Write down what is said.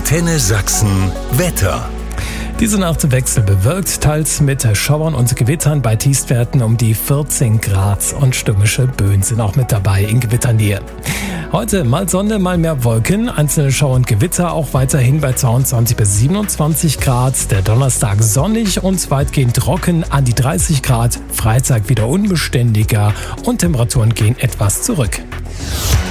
Antenne Sachsen Wetter. Diese Nacht wechselbewölkt, teils mit Schauern und Gewittern bei Tiefstwerten um die 14 Grad und stürmische Böen sind auch mit dabei in Gewitternähe. Heute mal Sonne, mal mehr Wolken, einzelne Schauer und Gewitter auch weiterhin bei 22 bis 27 Grad. Der Donnerstag sonnig und weitgehend trocken an die 30 Grad. Freitag wieder unbeständiger und Temperaturen gehen etwas zurück.